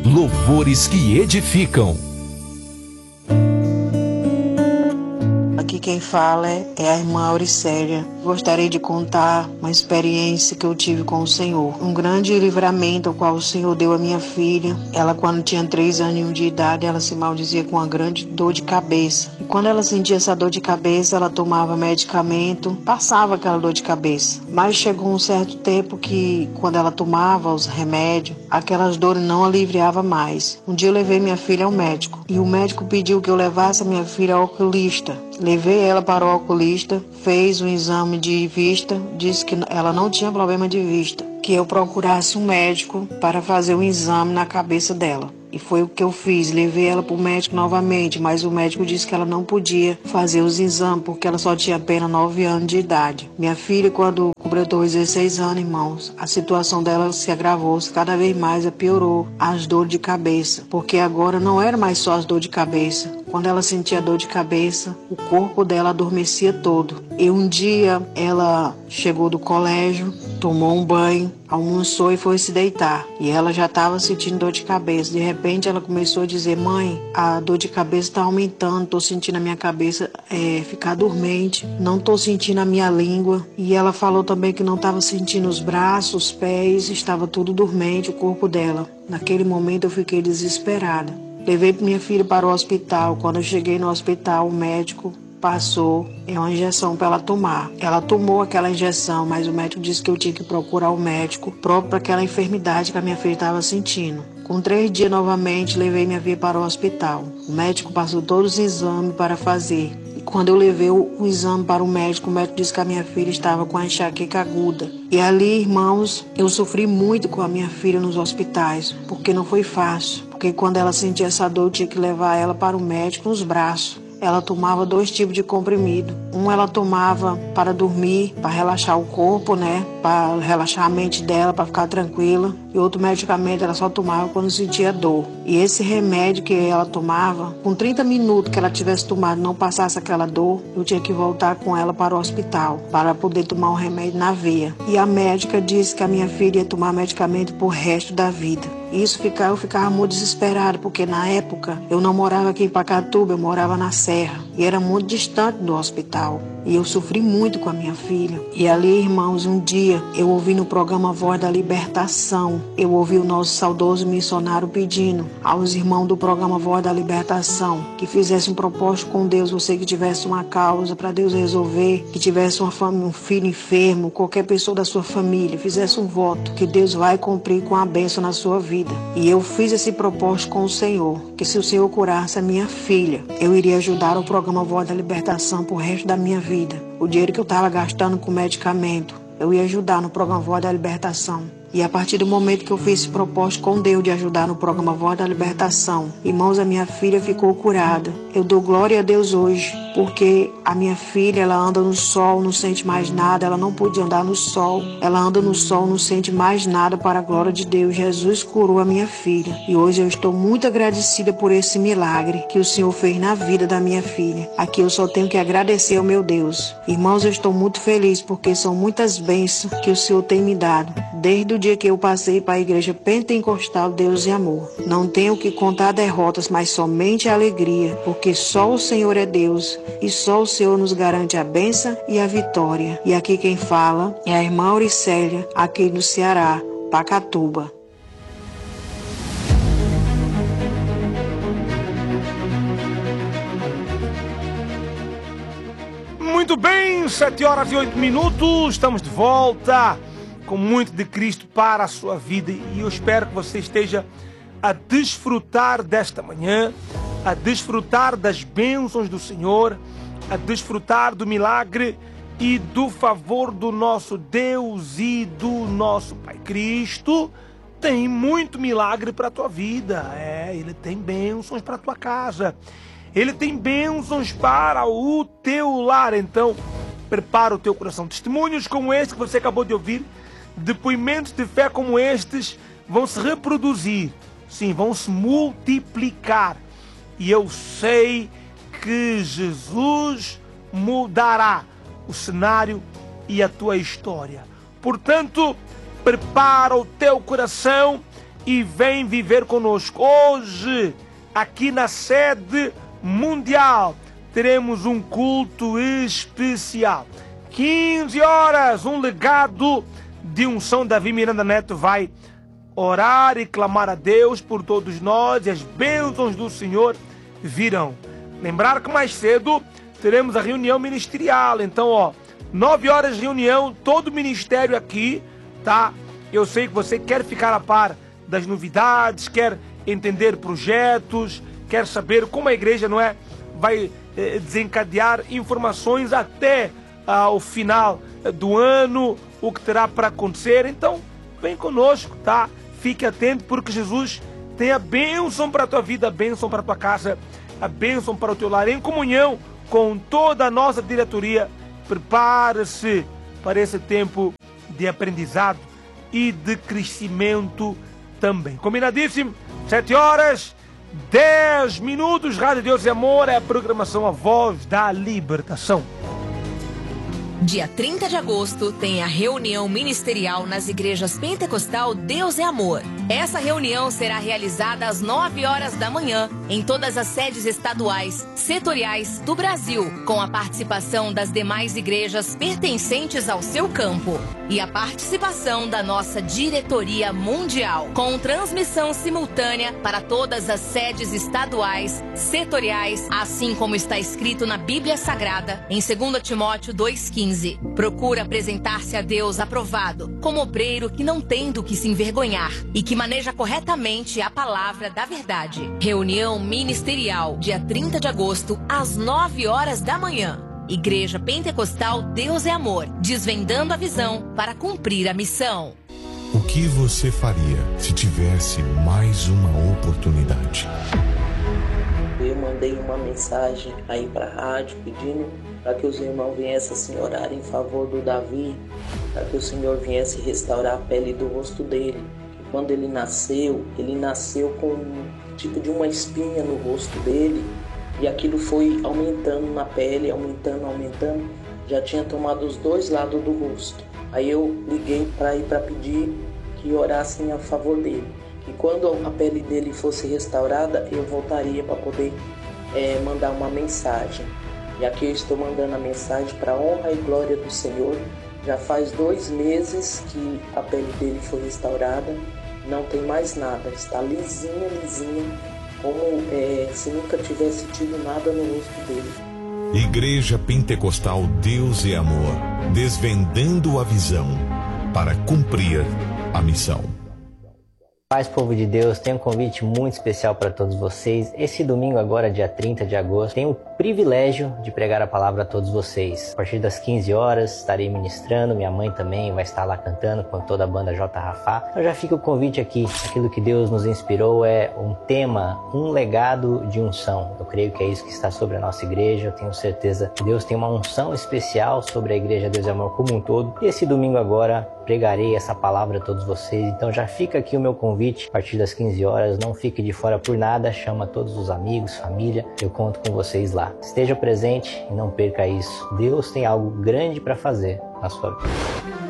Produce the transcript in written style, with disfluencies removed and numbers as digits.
Louvores que edificam. Aqui quem fala é a irmã Auricélia. Gostaria de contar uma experiência que eu tive com o Senhor. Um grande livramento ao qual o Senhor deu à minha filha. Ela, quando tinha 3 anos de idade, ela se maldizia com uma grande dor de cabeça. E quando ela sentia essa dor de cabeça, ela tomava medicamento, passava aquela dor de cabeça. Mas chegou um certo tempo que, quando ela tomava os remédios, aquelas dores não aliviavam mais. Um dia eu levei minha filha ao médico. E o médico pediu que eu levasse a minha filha ao oculista. Levei ela para o oculista, fez um exame de vista, disse que ela não tinha problema de vista, que eu procurasse um médico para fazer um exame na cabeça dela. E foi o que eu fiz, levei ela para o médico novamente, mas o médico disse que ela não podia fazer os exames porque ela só tinha apenas 9 anos de idade. Minha filha, quando completou 16 anos, irmãos, a situação dela se agravou, cada vez mais piorou as dores de cabeça, porque agora não era mais só as dores de cabeça. Quando ela sentia dor de cabeça, o corpo dela adormecia todo. E um dia ela chegou do colégio, tomou um banho, almoçou e foi se deitar. E ela já estava sentindo dor de cabeça. De repente ela começou a dizer: mãe, a dor de cabeça está aumentando, estou sentindo a minha cabeça ficar dormente, não estou sentindo a minha língua. E ela falou também que não estava sentindo os braços, os pés, estava tudo dormente, o corpo dela. Naquele momento eu fiquei desesperada. Levei minha filha para o hospital. Quando eu cheguei no hospital, o médico passou uma injeção para ela tomar. Ela tomou aquela injeção, mas o médico disse que eu tinha que procurar o médico próprio para aquela enfermidade que a minha filha estava sentindo. Com 3 dias novamente, levei minha filha para o hospital. O médico passou todos os exames para fazer. E quando eu levei o exame para o médico disse que a minha filha estava com a enxaqueca aguda. E ali, irmãos, eu sofri muito com a minha filha nos hospitais, porque não foi fácil. Porque quando ela sentia essa dor, eu tinha que levar ela para o médico nos braços. Ela tomava 2 tipos de comprimido. Um ela tomava para dormir, para relaxar o corpo, né? Para relaxar a mente dela, para ficar tranquila. E outro medicamento ela só tomava quando sentia dor. E esse remédio que ela tomava, com 30 minutos que ela tivesse tomado, não passasse aquela dor, eu tinha que voltar com ela para o hospital, para poder tomar o remédio na veia. E a médica disse que a minha filha ia tomar medicamento por resto da vida. Eu ficava muito desesperada, porque na época eu não morava aqui em Pacatuba, eu morava na Serra. E era muito distante do hospital. E eu sofri muito com a minha filha. E ali, irmãos, um dia eu ouvi no programa Voz da Libertação, eu ouvi o nosso saudoso missionário pedindo aos irmãos do programa Voz da Libertação que fizessem um propósito com Deus, você que tivesse uma causa para Deus resolver, que tivesse um filho enfermo, qualquer pessoa da sua família, fizesse um voto que Deus vai cumprir com a bênção na sua vida. E eu fiz esse propósito com o Senhor, que se o Senhor curasse a minha filha, eu iria ajudar o programa Voz da Libertação pro resto da minha vida. O dinheiro que eu estava gastando com medicamento, eu ia ajudar no programa Voz da Libertação. E a partir do momento que eu fiz esse propósito com Deus de ajudar no programa Voz da Libertação, irmãos, a minha filha ficou curada. Eu dou glória a Deus hoje, porque a minha filha, ela anda no sol, não sente mais nada, ela não podia andar no sol. Ela anda no sol, não sente mais nada, para a glória de Deus. Jesus curou a minha filha. E hoje eu estou muito agradecida por esse milagre que o Senhor fez na vida da minha filha. Aqui eu só tenho que agradecer ao meu Deus. Irmãos, eu estou muito feliz, porque são muitas bênçãos que o Senhor tem me dado, desde o dia que eu passei para a igreja pentecostal Deus e Amor. Não tenho que contar derrotas, mas somente a alegria, porque só o Senhor é Deus e só o Senhor nos garante a bênção e a vitória. E aqui quem fala é a irmã Auricélia, aqui no Ceará, Pacatuba. Muito bem, 7h08, estamos de volta com muito de Cristo para a sua vida, e eu espero que você esteja a desfrutar desta manhã, a desfrutar das bênçãos do Senhor, a desfrutar do milagre e do favor do nosso Deus e do nosso Pai. Cristo tem muito milagre para a tua vida, Ele tem bênçãos para a tua casa, Ele tem bênçãos para o teu lar. Então, prepara o teu coração. Testemunhos como este que você acabou de ouvir, depoimentos de fé como estes, vão se reproduzir, sim, vão se multiplicar. E eu sei que Jesus mudará o cenário e a tua história. Portanto, prepara o teu coração e vem viver conosco. Hoje, aqui na sede mundial, teremos um culto especial. 15 horas, um legado de unção. Davi Miranda Neto vai orar e clamar a Deus por todos nós e as bênçãos do Senhor virão. Lembrar que mais cedo teremos a reunião ministerial. Então, 9 horas de reunião, todo o ministério aqui, tá? Eu sei que você quer ficar a par das novidades, quer entender projetos, quer saber como a igreja vai desencadear informações até o final do ano, o que terá para acontecer. Então, vem conosco, tá? Fique atento, porque Jesus tem a bênção para a tua vida, a bênção para a tua casa, a bênção para o teu lar, em comunhão com toda a nossa diretoria. Prepare-se para esse tempo de aprendizado e de crescimento também. Combinadíssimo? 7 horas, 10 minutos. Rádio Deus e Amor é a programação A Voz da Libertação. Dia 30 de agosto tem a reunião ministerial nas igrejas Pentecostal Deus é Amor. Essa reunião será realizada às 9 horas da manhã em todas as sedes estaduais, setoriais do Brasil, com a participação das demais igrejas pertencentes ao seu campo e a participação da nossa diretoria mundial, com transmissão simultânea para todas as sedes estaduais, setoriais, assim como está escrito na Bíblia Sagrada em 2 Timóteo 2,15. Procura apresentar-se a Deus aprovado, como obreiro que não tem do que se envergonhar e que maneja corretamente a palavra da verdade. Reunião ministerial, dia 30 de agosto, às 9 horas da manhã. Igreja Pentecostal Deus é Amor, desvendando a visão para cumprir a missão. O que você faria se tivesse mais uma oportunidade? Eu mandei uma mensagem aí para a rádio pedindo para que os irmãos viessem assim orar em favor do Davi, para que o Senhor viesse restaurar a pele do rosto dele. E quando ele nasceu com um tipo de uma espinha no rosto dele, e aquilo foi aumentando na pele, aumentando, já tinha tomado os dois lados do rosto. Aí eu liguei para pedir que orassem a favor dele. E quando a pele dele fosse restaurada, eu voltaria para poder mandar uma mensagem. E aqui eu estou mandando a mensagem para a honra e glória do Senhor. Já faz 2 meses que a pele dele foi restaurada, não tem mais nada, está lisinha, como se nunca tivesse tido nada no rosto dele. Igreja Pentecostal Deus e Amor, desvendando a visão para cumprir a missão. Paz, povo de Deus, tenho um convite muito especial para todos vocês. Esse domingo agora, dia 30 de agosto, tenho o privilégio de pregar a palavra a todos vocês. A partir das 15 horas estarei ministrando, minha mãe também vai estar lá cantando com toda a banda J. Rafá. Então já fica o convite aqui, aquilo que Deus nos inspirou é um tema, um legado de unção. Eu creio que é isso que está sobre a nossa igreja, eu tenho certeza que Deus tem uma unção especial sobre a igreja Deus e Amor como um todo. E esse domingo agora pregarei essa palavra a todos vocês, então já fica aqui o meu convite a partir das 15 horas, não fique de fora por nada, chama todos os amigos, família, eu conto com vocês lá. Esteja presente e não perca isso, Deus tem algo grande para fazer na sua vida.